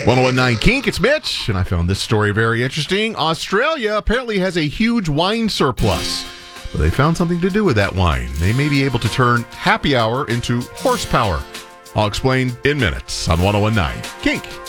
1019 Kink, it's Mitch, and I found this story very interesting. Australia apparently has a huge wine surplus, but they found something to do with that wine. They may be able to turn happy hour into horsepower. I'll explain in minutes on 1019 Kink.